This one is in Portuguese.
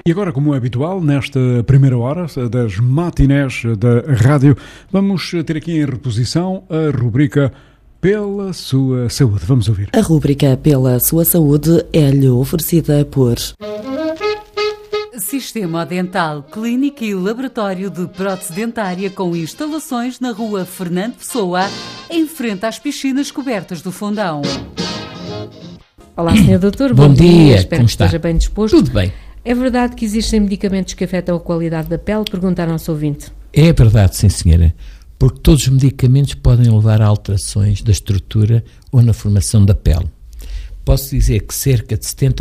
E agora, como é habitual, nesta primeira hora das matinés da rádio, vamos ter aqui em reposição a rubrica Pela Sua Saúde. Vamos ouvir. A rubrica Pela Sua Saúde é-lhe oferecida por Sistema Dental, clínica e laboratório de prótese dentária com instalações na rua Fernando Pessoa, em frente às piscinas cobertas do Fundão. Olá, Sr. Doutor. Bom dia. Espero que esteja bem disposto. Tudo bem. É verdade que existem medicamentos que afetam a qualidade da pele? Pergunta ao nosso ouvinte. É verdade, sim, senhora. Porque todos os medicamentos podem levar a alterações da estrutura ou na formação da pele. Posso dizer que cerca de 70